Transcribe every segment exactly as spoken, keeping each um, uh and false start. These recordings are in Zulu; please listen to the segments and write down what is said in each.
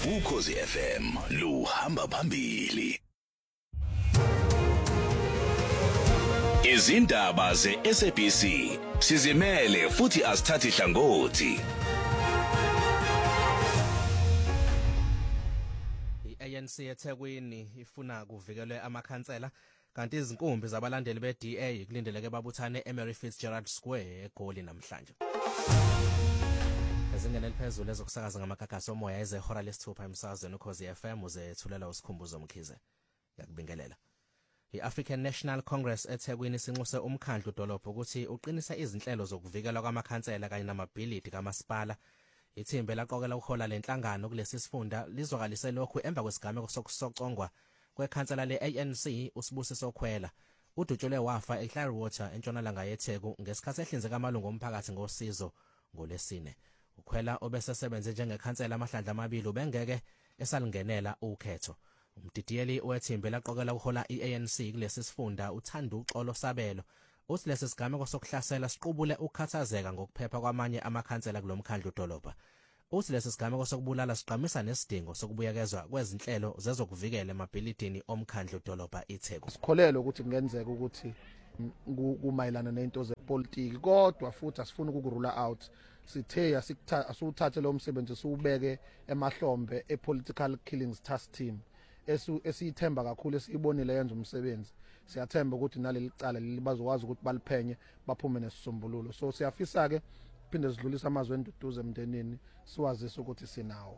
Ukhozi F M luhamba phambili. Izindaba ze-S A B C sizimele futhi asithathi hlangothi. I-A N C eThekwini ifuna kuvikelwe amakhansela kanti izinkumbi zabalandeli be-D A kulindeleke babuthane eMary Fitzgerald Square eGoli namhlanje. Ezingene eliphezulu ezokusakaza ngamagagasi omoya ezehora lesithupha emsakazweni Ukhozi F M uzethulela usikhumbuzo Mkhize. Yakubingelela. I-African National Congress eThekwini sinxuse umkhandlu dolopho ukuthi uqinisa izinhlelo zokuvikelwa kwamakhansela kanye namabhilidi kamasipala. Ithimbe laqokela ukuhola lenhlangano kulesi sifunda lizokalise lokhu emva kwesigameko sokusocongwa kwekhansela le-A N C uSibusiso Khwela. Udutshulwe wafa eClearwater entshonalanga yeTheku ngesikhathi ehlinzeka amalungu omphakathi ngosizo ngolesine. Ukhwela obesesebenze njengekhansela amahlandla amabili ubengeke esalingenela ukhetho. Umdidiyeli wethimbe laqokela ukuhola i-A N C kulesi sifunda uThando Uxolo Sabelo uthi lesi sigameko sokuhlasela siqubule ukukhathazeka ngokuphepha kwamanye amakhansela kulomkhandlu dolobha. Uthi lesi sigameko sokubulala siqhamisa nesidingo sokubuyekezwa kwezinhlelo zezokuvikela emabhilidini omkhandlu dolobha iTheku. Sikholelwe ukuthi kungenzeka ukuthi kumayelana nento zepolitiki kodwa futhi asifuni ukukurula out. Sithe asuthathe lo msebenzi siubeke emahlombe epolitical killings task team esu esithemba kakhulu esibonile yenza umsebenzi. Siyathemba ukuthi naleli cala libazokwazi ukuthi baliphenye baphume nesisombululo. So siyafisa ke phinde sidlulisa amazwi enduduze emndenini siwazise ukuthi sinawo.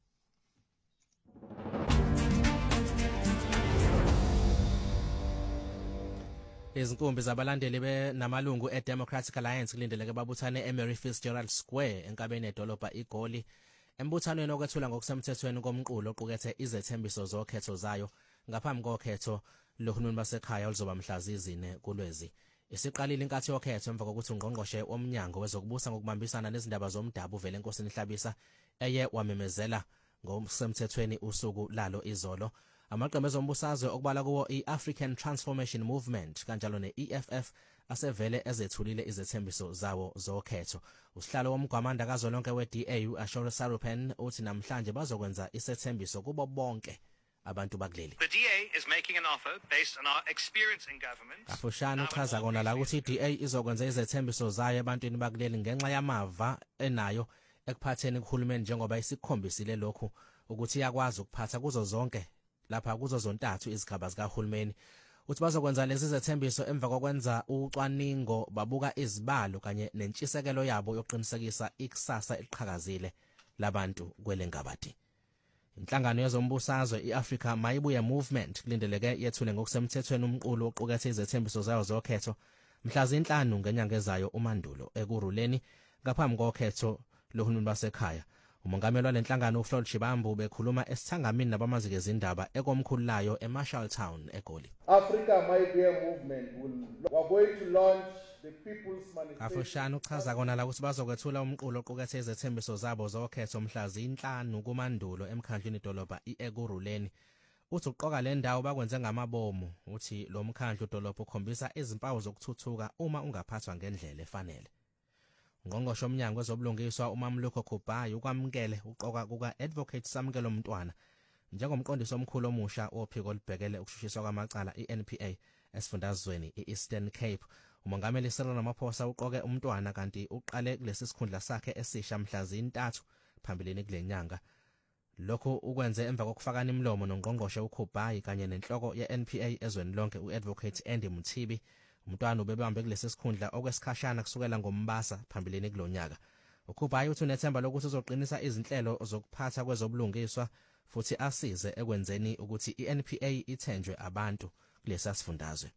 Izinkumbi zabalandeli be namalungu eDemocratic Alliance kulindeleke babuthane eMary Fitzgerald Square enkabeni edolobha iGoli embuthanweni okwethula ngokusemthethweni komqulo oqukethe izethembiso zokhetho zayo ngaphambi kokhetho lohulumeni basekhaya oluzoba mhla zine kuLwezi. Isiqalile inkathi yokhetho emva kokuthi ungqongqoshe womnyango wezokubusa ngokubambisana nezindaba zomdabu vele enkosini Hlabisa eye wamemezela ngokusemthethweni usuku lalo izolo. Amaqembu ezombusazwe okubala kuwo i-African Transformation Movement kanjalo ne-E F F asevele ezethulile izethembiso zawo zokhetho. Usihlalo womgwamanda kazolonke we-D A uAshore Sarupen uthi namhlanje bazokwenza isethembiso kubo bonke abantu bakuleli. The D A is making an offer based on our experience in government. Afushana uchaza kona la ukuthi i-D A izokwenza izethembiso zayo ebantwini bakuleli ngenxa yamava enayo ekuphatheni kuhulumeni njengoba isikhombisile lokhu ukuthi iyakwazi ukuphatha kuzo zonke lapha kuzo zontathu izigaba zikahulumeni. Uthi bazokwenza lezi zethembiso emva kokwenza ucwaningo babuka izibalo kanye nentshisekelo yabo yokuqinisekisa ikusasa eliqhakazile labantu kwelengabadi. Inhlangano yezombusazwe iAfrica Mayibuye Movement kulindeleke yethule ngokusemthethweni umqulo oqukethe izethembiso zayo zokhetho mhla zinhlanu ngenyanga ezayo uMandulo ekuruleni ngaphambi kokhetho lohulumeni basekhaya. Umongameli walenhlangano uFloyd Shibambu bekhuluma esithangamini nabamazike ezindaba ekomkhulu layo eMarshalltown eGoli. Africa Mayibuye Movement will we're going to launch the People's Manifesto. Afushana uchaza kona la ukuthi bazokwethula umqulo oqukethe izethembiso zabo zokhetho mhla zinhlanu kuMandulo emkhandlwini dolobha iEkuruleni. Uthi uqoka le ndawo bakwenze ngamabomu uthi lo mkhandlu dolobha ukhombisa izimpawu zokuthuthuka uma ungaphathwa ngendlela efanele. Ngqongqoshe omnyango wezobulungiswa uMamluko Khubhayi ukwamkele uqoka kuka Advocate Samkelo Mntwana njengomqondisi omkhulu omusha ophiko olibhekele ukushushiswa kwamacala i-N P A esifundazweni i-Eastern Cape. Umongameli Cyril Ramaphosa uqoke uMntwana kanti uqale kulesi sikhundla sakhe esisha mhla zintathu phambilini kulenyanga. Lokho ukwenze emva kokufakana imlomo nongqongqoshe uKhubhayi kanye nenhloko ye-N P A ezweni lonke uAdvocate Andy Mthibi. Umntwana ubebambe kulesi sikhundla okwesikhashana kusukela ngoMbasa phambilini kulonyaka. uKhubhayi uthi unethemba lokuthi uzoqinisa izinhlelo zokuphatha kwezobulungiswa futhi asize ekwenzeni ukuthi i-N P A ithenjwe abantu kulesi sifundazwe.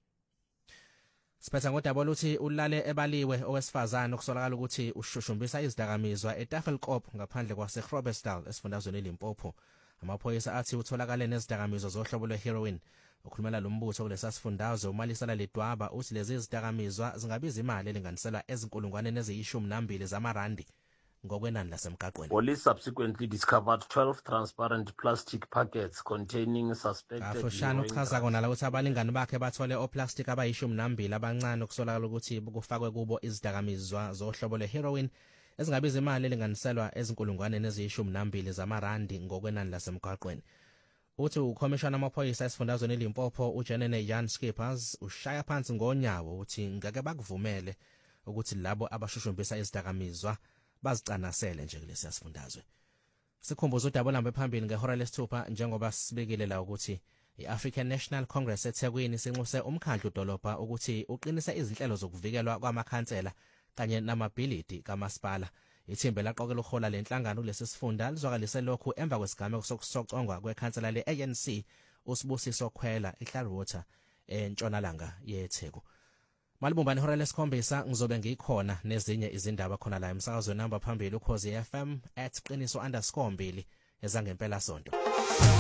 Siphetha ngodaba oluthi ulale ebaliwe owesifazane okusolakala ukuthi ushushumbisa izidakamizwa eTafelkop ngaphandle kwaseGroblersdal esifundazweni eLimpopo. Amaphoyisa athi utholakale nezidakamizwa zohlobo lweheroin. Ukhulumela lombutho kulesa sifundazwe uMalisela Ledwaba uthi lezi zidakamizwa zingabiza imali elinganiselwa ezinkulungwane eziyishumi nambili zamarandi ngokwenani lasemgaqweni. Police subsequently discovered twelve transparent plastic packets containing suspected. Afushana uchaza kona la ukuthi abalingani bakhe bathole oplastic abayishumi nambili abancane okusolakala ukuthi kufakwe kubo izidakamizwa zohlobo lweheroin ezingabiza imali elinganiselwa ezinkulungwaneni eziyishumi nambili zamarandi ngokwenani lasemgwaqweni. Uthi ukhomishana amaphoyisa esifundazweni eLimpopo uJenene Jan Skippers ushaya phansi ngonyawo uthi ngeke bakuvumele ukuthi labo abashushumbisa izidakamizwa bazicanasele nje kulesi sifundazwe. Sikhumbuza udaba lambe phambili ngehora lesithupha njengoba sibekile la ukuthi iAfrican National Congress eThekwini sinxuse umkhandlu dolobha ukuthi uqinise izinhlelo zokuvikelwa kwamakhansela kanye namabhilidi kamasipala. Ithimbe laqokela uhola lenhlangano kulesi sifunda lizwakalise lokhu emva kwesigameko sokusocongwa kwekhansela le-A N C uSibusiso Khwela eClearwater entshonalanga yeTheku. Malibumbani ihora lesikhombisa ngizobe ngikhona nezinye izindaba khona la emsakazweni namba phambili uKhosi F M at qiniso underscore mbili ezangempela sonto.